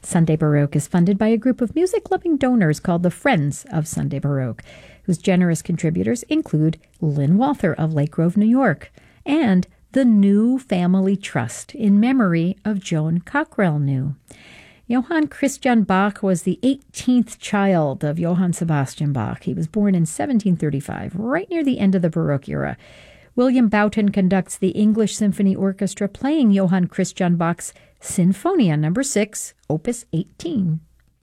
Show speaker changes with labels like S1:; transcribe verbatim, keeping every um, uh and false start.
S1: Sunday Baroque is funded by a group of music-loving donors called the Friends of Sunday Baroque, whose generous contributors include Lynn Walther of Lake Grove, New York, and the New Family Trust in memory of Joan Cockrell New. Johann Christian Bach was the eighteenth child of Johann Sebastian Bach. He was born in seventeen thirty-five, right near the end of the Baroque era. William Boughton conducts the English Symphony Orchestra playing Johann Christian Bach's Sinfonia number six, opus eighteen.